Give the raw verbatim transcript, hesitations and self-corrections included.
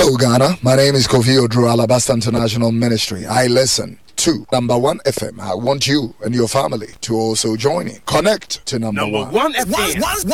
Hello, Ghana. My name is Kofi Odro, Alabasta International Ministry. I listen to number one F M. I want you and your family to also join in. Connect to number, number one. one F M.